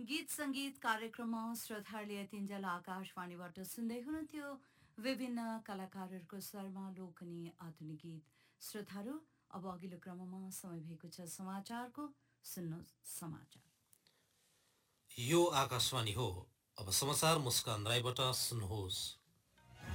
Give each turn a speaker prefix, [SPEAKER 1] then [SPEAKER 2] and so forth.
[SPEAKER 1] गीत संगीत कार्यक्रममा श्रोताहरूले तिनजल आकाशवाणीबाट सुन्दै हुनुहुन्थ्यो विभिन्न कलाकारहरूको स्वरमा लोकनी आधुनिक गीत। श्रोताहरू अब अघिल्लो क्रममा समय भएको छ समाचारको। सुन्नु समाचार।
[SPEAKER 2] यो आकाशवाणी हो। अब समाचार मुस्कान राईबाट सुन्नुहोस्।